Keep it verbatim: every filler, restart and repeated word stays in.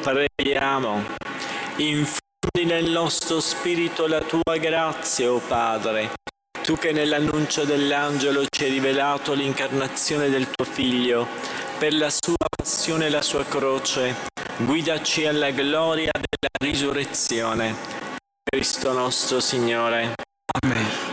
Preghiamo. Infondi nel nostro spirito la tua grazia, o Padre, tu che nell'annuncio dell'angelo ci hai rivelato l'incarnazione del tuo Figlio, per la sua passione e la sua croce, guidaci alla gloria della risurrezione. Cristo nostro Signore. Amen.